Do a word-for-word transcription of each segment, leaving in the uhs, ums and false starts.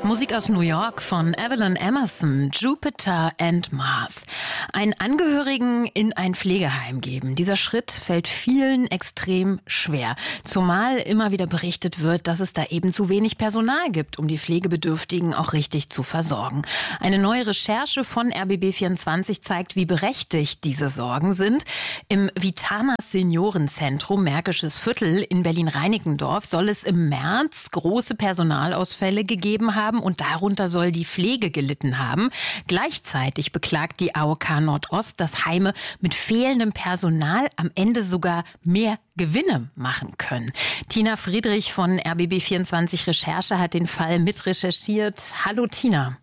Musik aus New York von Evelyn Emerson, Jupiter and Mars. Einen Angehörigen in ein Pflegeheim geben. Dieser Schritt fällt vielen extrem schwer. Zumal immer wieder berichtet wird, dass es da eben zu wenig Personal gibt, um die Pflegebedürftigen auch richtig zu versorgen. Eine neue Recherche von R B B vierundzwanzig zeigt, wie berechtigt diese Sorgen sind. Im Vitanas Seniorenzentrum Märkisches Viertel in Berlin-Reinickendorf soll es im März große Personalausfälle gegeben haben und darunter soll die Pflege gelitten haben. Gleichzeitig beklagt die A O K Nordost, dass Heime mit fehlendem Personal am Ende sogar mehr Gewinne machen können. Tina Friedrich von R B B vierundzwanzig Recherche hat den Fall mitrecherchiert. Hallo Tina.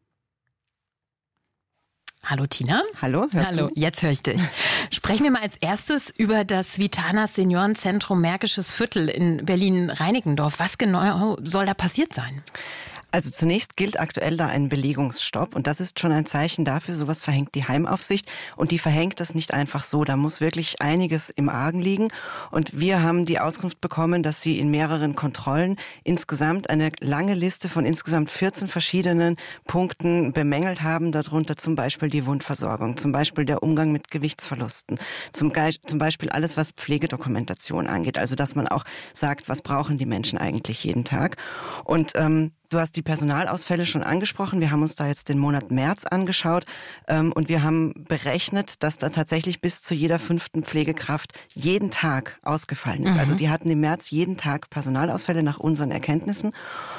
Hallo Tina. Hallo, hörst Hallo, du? Jetzt höre ich dich. Sprechen wir mal als erstes über das Vitanas Seniorenzentrum Märkisches Viertel in Berlin-Reinickendorf. Was genau soll da passiert sein? Also zunächst gilt aktuell da ein Belegungsstopp und das ist schon ein Zeichen dafür, sowas verhängt die Heimaufsicht und die verhängt das nicht einfach so, da muss wirklich einiges im Argen liegen und wir haben die Auskunft bekommen, dass sie in mehreren Kontrollen insgesamt eine lange Liste von insgesamt vierzehn verschiedenen Punkten bemängelt haben, darunter zum Beispiel die Wundversorgung, zum Beispiel der Umgang mit Gewichtsverlusten, zum, Ge- zum Beispiel alles, was Pflegedokumentation angeht, also dass man auch sagt, was brauchen die Menschen eigentlich jeden Tag und ähm, du hast die Personalausfälle schon angesprochen. Wir haben uns da jetzt den Monat März angeschaut ähm, und wir haben berechnet, dass da tatsächlich bis zu jeder fünften Pflegekraft jeden Tag ausgefallen ist. Mhm. Also die hatten im März jeden Tag Personalausfälle nach unseren Erkenntnissen.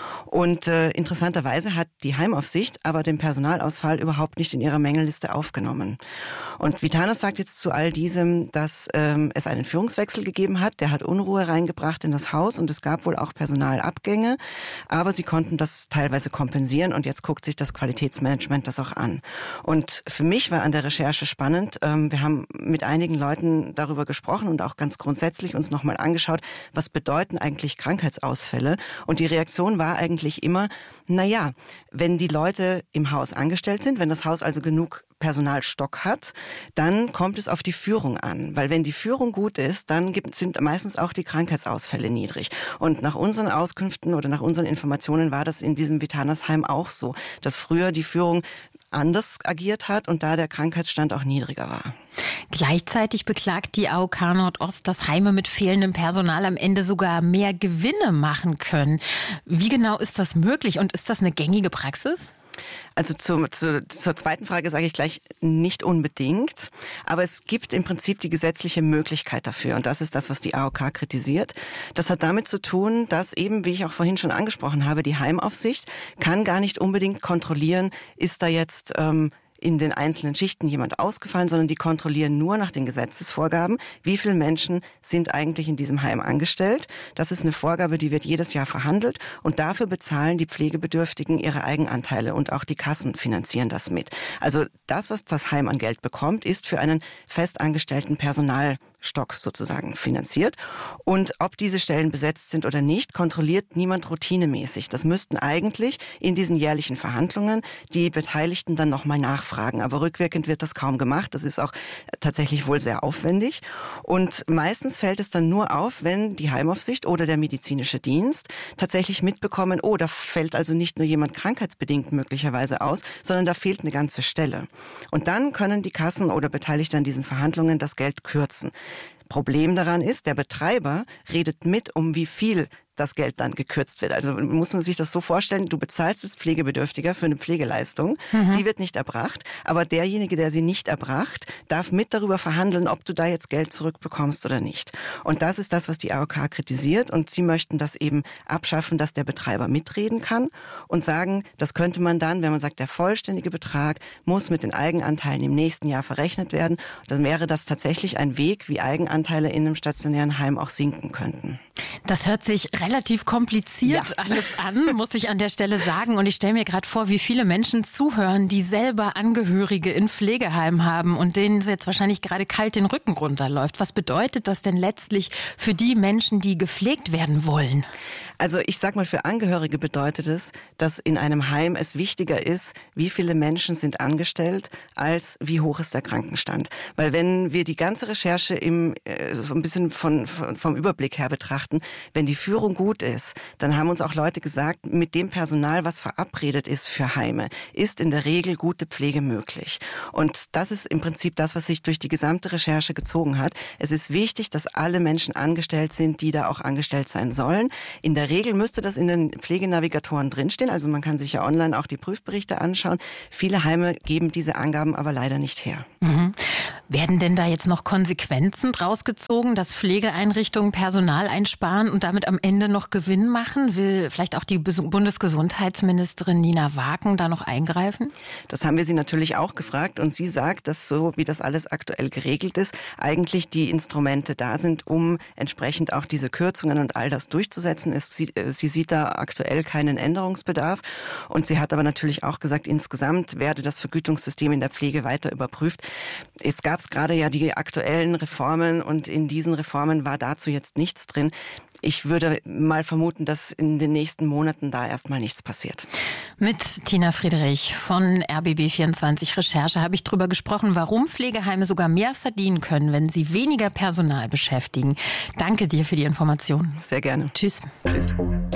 Und äh, interessanterweise hat die Heimaufsicht aber den Personalausfall überhaupt nicht in ihrer Mängelliste aufgenommen. Und Vitanas sagt jetzt zu all diesem, dass ähm, es einen Führungswechsel gegeben hat. Der hat Unruhe reingebracht in das Haus und es gab wohl auch Personalabgänge. Aber sie konnten das teilweise kompensieren und jetzt guckt sich das Qualitätsmanagement das auch an. Und für mich war an der Recherche spannend, ähm, wir haben mit einigen Leuten darüber gesprochen und auch ganz grundsätzlich uns nochmal angeschaut, was bedeuten eigentlich Krankheitsausfälle? Und die Reaktion war eigentlich immer, naja, wenn die Leute im Haus angestellt sind, wenn das Haus also genug Personalstock hat, dann kommt es auf die Führung an. Weil wenn die Führung gut ist, dann gibt, sind meistens auch die Krankheitsausfälle niedrig. Und nach unseren Auskünften oder nach unseren Informationen war das in diesem Vitanas-Heim auch so, dass früher die Führung anders agiert hat und da der Krankheitsstand auch niedriger war. Gleichzeitig beklagt die A O K Nordost, dass Heime mit fehlendem Personal am Ende sogar mehr Gewinne machen können. Wie genau ist das möglich und ist das eine gängige Praxis? Also zu, zu, zur zweiten Frage sage ich gleich nicht unbedingt, aber es gibt im Prinzip die gesetzliche Möglichkeit dafür und das ist das, was die A O K kritisiert. Das hat damit zu tun, dass eben, wie ich auch vorhin schon angesprochen habe, die Heimaufsicht kann gar nicht unbedingt kontrollieren, ist da jetzt ähm, in den einzelnen Schichten jemand ausgefallen, sondern die kontrollieren nur nach den Gesetzesvorgaben, wie viele Menschen sind eigentlich in diesem Heim angestellt. Das ist eine Vorgabe, die wird jedes Jahr verhandelt und dafür bezahlen die Pflegebedürftigen ihre Eigenanteile und auch die Kassen finanzieren das mit. Also das, was das Heim an Geld bekommt, ist für einen festangestellten Personalstock sozusagen finanziert. Und ob diese Stellen besetzt sind oder nicht, kontrolliert niemand routinemäßig. Das müssten eigentlich in diesen jährlichen Verhandlungen die Beteiligten dann nochmal nachfragen. Aber rückwirkend wird das kaum gemacht. Das ist auch tatsächlich wohl sehr aufwendig. Und meistens fällt es dann nur auf, wenn die Heimaufsicht oder der medizinische Dienst tatsächlich mitbekommen, oh, da fällt also nicht nur jemand krankheitsbedingt möglicherweise aus, sondern da fehlt eine ganze Stelle. Und dann können die Kassen oder Beteiligte an diesen Verhandlungen das Geld kürzen. Problem daran ist, der Betreiber redet mit, um wie viel das Geld dann gekürzt wird. Also muss man sich das so vorstellen, du bezahlst als Pflegebedürftiger für eine Pflegeleistung, mhm. die wird nicht erbracht, aber derjenige, der sie nicht erbracht, darf mit darüber verhandeln, ob du da jetzt Geld zurückbekommst oder nicht. Und das ist das, was die A O K kritisiert und sie möchten das eben abschaffen, dass der Betreiber mitreden kann und sagen, das könnte man dann, wenn man sagt, der vollständige Betrag muss mit den Eigenanteilen im nächsten Jahr verrechnet werden, dann wäre das tatsächlich ein Weg, wie Eigenanteile in einem stationären Heim auch sinken könnten. Das hört sich relativ kompliziert ja. alles an, muss ich an der Stelle sagen. Und ich stelle mir gerade vor, wie viele Menschen zuhören, die selber Angehörige in Pflegeheimen haben und denen jetzt wahrscheinlich gerade kalt den Rücken runterläuft. Was bedeutet das denn letztlich für die Menschen, die gepflegt werden wollen? Also ich sag mal, für Angehörige bedeutet es, dass in einem Heim es wichtiger ist, wie viele Menschen sind angestellt, als wie hoch ist der Krankenstand. Weil wenn wir die ganze Recherche im, äh, so ein bisschen von, von, vom Überblick her betrachten, wenn die Führung gut ist, dann haben uns auch Leute gesagt, mit dem Personal, was verabredet ist für Heime, ist in der Regel gute Pflege möglich. Und das ist im Prinzip das, was sich durch die gesamte Recherche gezogen hat. Es ist wichtig, dass alle Menschen angestellt sind, die da auch angestellt sein sollen. In der Regel müsste das in den Pflegenavigatoren drinstehen. Also man kann sich ja online auch die Prüfberichte anschauen. Viele Heime geben diese Angaben aber leider nicht her. Mhm. Werden denn da jetzt noch Konsequenzen draus gezogen, dass Pflegeeinrichtungen Personal einsparen und damit am Ende noch Gewinn machen? Will vielleicht auch die Bundesgesundheitsministerin Nina Wagen da noch eingreifen? Das haben wir sie natürlich auch gefragt und sie sagt, dass so wie das alles aktuell geregelt ist, eigentlich die Instrumente da sind, um entsprechend auch diese Kürzungen und all das durchzusetzen. Es, sie, sie sieht da aktuell keinen Änderungsbedarf und sie hat aber natürlich auch gesagt, insgesamt werde das Vergütungssystem in der Pflege weiter überprüft. Jetzt gab es gerade ja die aktuellen Reformen und in diesen Reformen war dazu jetzt nichts drin. Ich würde mal vermuten, dass in den nächsten Monaten da erstmal nichts passiert. Mit Tina Friedrich von R B B vierundzwanzig Recherche habe ich darüber gesprochen, warum Pflegeheime sogar mehr verdienen können, wenn sie weniger Personal beschäftigen. Danke dir für die Information. Sehr gerne. Tschüss. Tschüss.